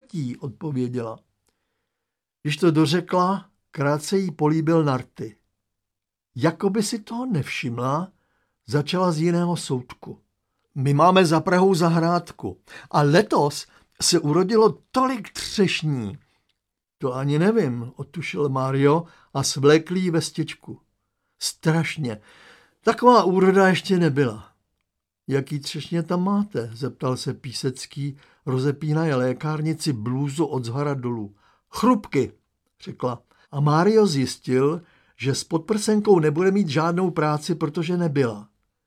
smrtí, odpověděla. Když to dořekla, krátce jí políbil na rty. Jakoby si toho nevšimla, začala z jiného soudku. My máme za Prahou zahrádku a letos se urodilo tolik třešní. To ani nevím, odtušil Mário a svlékl jí vestičku. Strašně. Taková úroda ještě nebyla. Jaký třešně tam máte? Zeptal se Písecký, rozepínaje lékárnici blůzu od zhora dolů. Chrupky, řekla. A Mário zjistil, že s podprsenkou nebude mít žádnou práci, protože nebyla.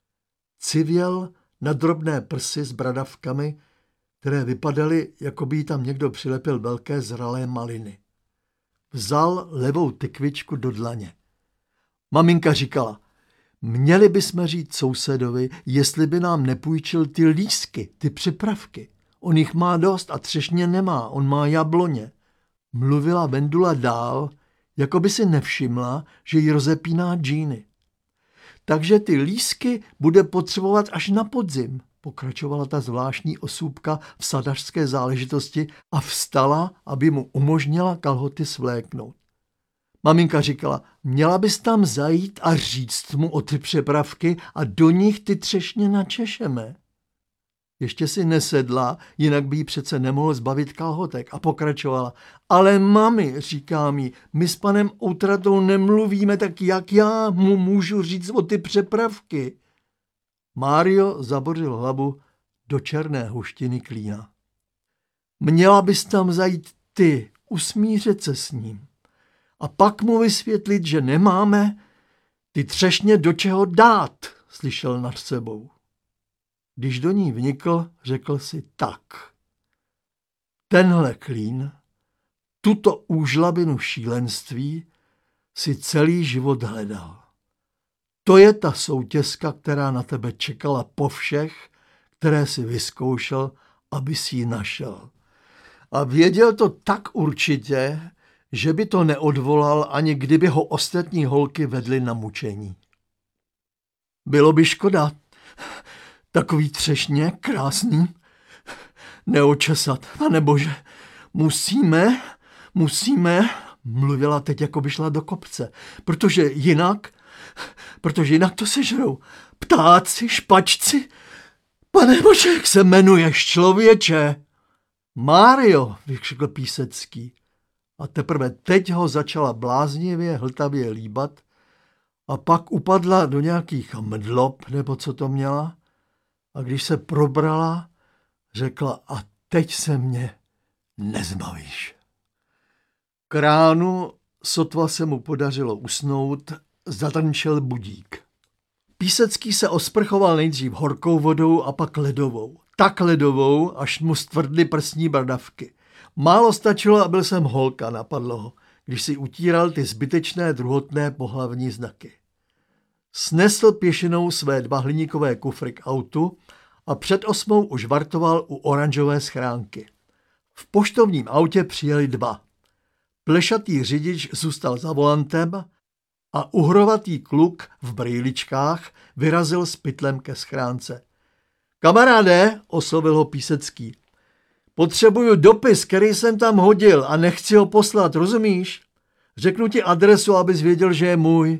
Civěl na drobné prsy s bradavkami, které vypadaly, jako by jí tam někdo přilepil velké zralé maliny. Vzal levou tykvičku do dlaně. Maminka říkala, měli bychom říct sousedovi, jestli by nám nepůjčil ty lísky, ty připravky. On jich má dost a třešně nemá, on má jabloně. Mluvila Vendula dál, jako by si nevšimla, že jí rozepíná džíny. Takže ty lísky bude potřebovat až na podzim, pokračovala ta zvláštní osůbka v sadařské záležitosti a vstala, aby mu umožnila kalhoty svléknout. Maminka říkala, měla bys tam zajít a říct mu o ty přepravky a do nich ty třešně načešeme. Ještě si nesedla, jinak by jí přece nemohl zbavit kalhotek a pokračovala. Ale mami, říká mi, my s panem Outratou nemluvíme, tak jak já mu můžu říct o ty přepravky? Mário zabořil hlavu do černé huštiny klína. Měla bys tam zajít ty, usmířit se s ním. A pak mu vysvětlit, že nemáme ty třešně do čeho dát, slyšel nad sebou. Když do ní vnikl, řekl si tak. Tenhle klín, tuto úžlabinu šílenství si celý život hledal. To je ta soutězka, která na tebe čekala po všech, které si vyzkoušel, aby si ji našel. A věděl to tak určitě, že by to neodvolal, ani kdyby ho ostatní holky vedly na mučení. Bylo by škoda takový třešně krásný neočesat. Panebože, musíme, mluvila teď, jako by šla do kopce, protože jinak to sežrou ptáci, špačci. Panebože, jak se jmenuješ, člověče? Mário, vykřikl Písecký. A teprve teď ho začala bláznivě, hltavě líbat a pak upadla do nějakých mdlob, nebo co to měla. A když se probrala, řekla, a teď se mě nezbavíš. K ránu, sotva se mu podařilo usnout, zatrnčel budík. Písecký se osprchoval nejdřív horkou vodou a pak ledovou. Tak ledovou, až mu stvrdly prsní bradavky. Málo stačilo a byl jsem holka, napadlo ho, když si utíral ty zbytečné druhotné pohlavní znaky. Snesl pěšinou své 2 hliníkové kufry k autu a před 8 už vartoval u oranžové schránky. V poštovním autě přijeli 2. Plešatý řidič zůstal za volantem a uhrovatý kluk v brýličkách vyrazil s pytlem ke schránce. Kamaráde, oslovil ho Písecký, potřebuju dopis, který jsem tam hodil a nechci ho poslat, rozumíš? Řeknu ti adresu, abys věděl, že je můj.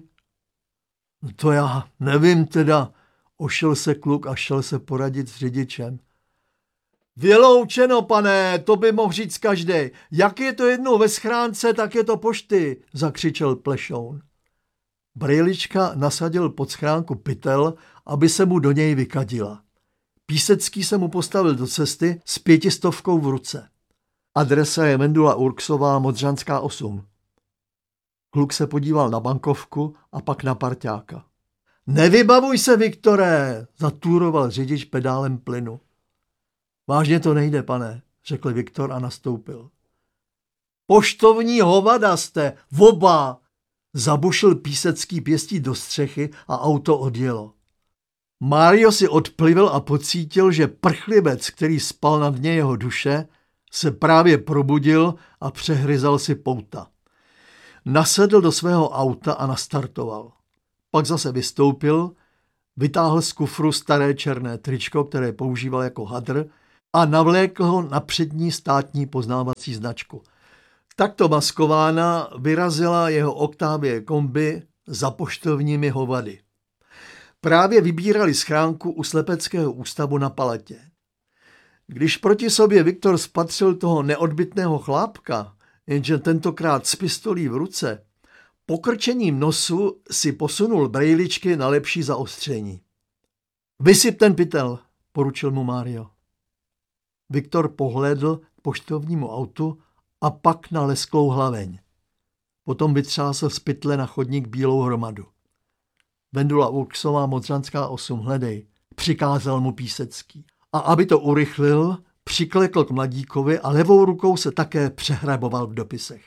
To já nevím teda, ošel se kluk a šel se poradit s řidičem. Vyloučeno, pane, to by mohl říct každej. Jak je to jednou ve schránce, tak je to pošty, zakřičel Plešoun. Brejlička nasadil pod schránku pytel, aby se mu do něj vykadila. Písecký se mu postavil do cesty s 500 v ruce. Adresa je Vendula Urksová, Modřanská 8. Kluk se podíval na bankovku a pak na parťáka. Nevybavuj se, Viktore, zatůroval řidič pedálem plynu. Vážně to nejde, pane, řekl Viktor a nastoupil. Poštovní hovada jste, oba, zabušil Písecký pěstí do střechy a auto odjelo. Mário si odplivil a pocítil, že prchlivec, který spal na dně jeho duše, se právě probudil a přehryzal si pouta. Nasedl do svého auta a nastartoval. Pak zase vystoupil, vytáhl z kufru staré černé tričko, které používal jako hadr, a navlékl ho na přední státní poznávací značku. Takto maskována vyrazila jeho Octavie kombi za poštovními hovady. Právě vybírali schránku u slepeckého ústavu na Palatě. Když proti sobě Viktor spatřil toho neodbytného chlápka, jenže tentokrát s pistolí v ruce, pokrčením nosu si posunul brejličky na lepší zaostření. Vysyp ten pytel, poručil mu Mário. Viktor pohlédl k poštovnímu autu a pak na lesklou hlaveň. Potom vytřásl z pytle na chodník bílou hromadu. Vendula Urksová, Modřanská 8, hledej, přikázal mu Písecký. A aby to urychlil, přiklekl k mladíkovi a levou rukou se také přehraboval v dopisech.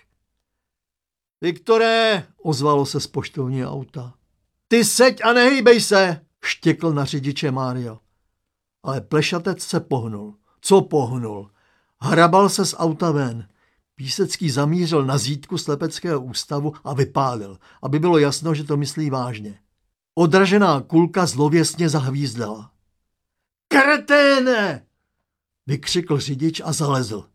Viktore, ozvalo se z poštovního auta. Ty seď a nehýbej se, štěkl na řidiče Mário. Ale plešatec se pohnul. Co pohnul? Hrabal se z auta ven. Písecký zamířil na zítku slepeckého ústavu a vypálil, aby bylo jasno, že to myslí vážně. Odražená kulka zlověsně zahvízdala. Kreténe! Vykřikl řidič a zalezl.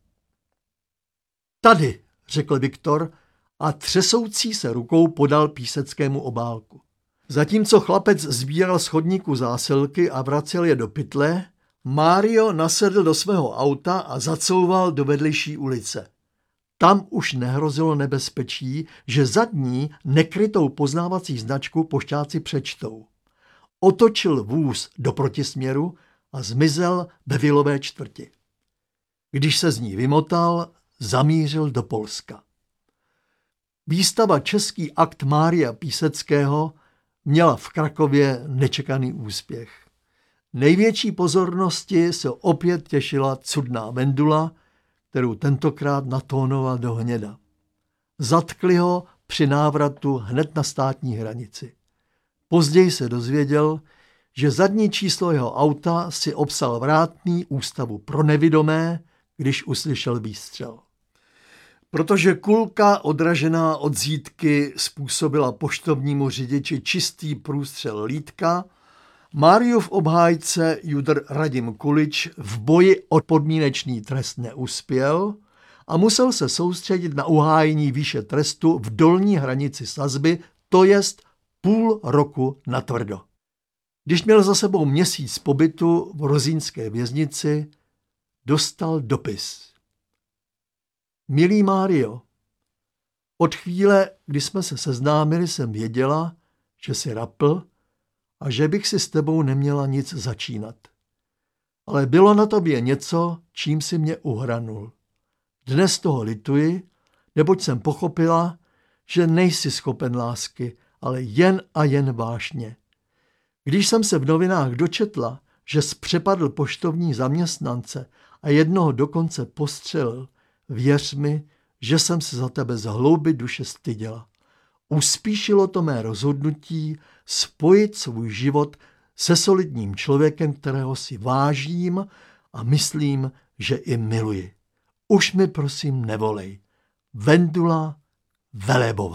Tady, řekl Viktor a třesoucí se rukou podal Píseckému obálku. Zatímco chlapec sbíral z chodníku zásilky a vracel je do pytle, Mário nasedl do svého auta a zacouval do vedlejší ulice. Tam už nehrozilo nebezpečí, že za ní nekrytou poznávací značku pošťáci přečtou. Otočil vůz do protisměru a zmizel ve vilové čtvrti. Když se z ní vymotal, zamířil do Polska. Výstava Český akt Mária Píseckého měla v Krakově nečekaný úspěch. Největší pozornosti se opět těšila cudná Vendula, kterou tentokrát natónoval do hněda. Zatkli ho při návratu hned na státní hranici. Později se dozvěděl, že zadní číslo jeho auta si obsal vrátný ústavu pro nevidomé, když uslyšel výstřel. Protože kulka odražená od zítky způsobila poštovnímu řidiči čistý průstřel lítka, Máriův obhájce judr Radim Kulič v boji o podmínečný trest neuspěl a musel se soustředit na uhájení výše trestu v dolní hranici sazby, to jest půl roku natvrdo. Když měl za sebou měsíc pobytu v rozínské věznici, dostal dopis. Milý Mário, od chvíle, kdy jsme se seznámili, jsem věděla, že jsi rapl a že bych si s tebou neměla nic začínat. Ale bylo na tobě něco, čím si mě uhranul. Dnes toho lituji, neboť jsem pochopila, že nejsi schopen lásky, ale jen a jen vášně. Když jsem se v novinách dočetla, že jsi přepadl poštovní zaměstnance a jednoho dokonce postřelil, věř mi, že jsem se za tebe z hloubi duše styděla. Uspíšilo to mé rozhodnutí spojit svůj život se solidním člověkem, kterého si vážím a myslím, že i miluji. Už mi prosím nevolej. Vendula Velebová.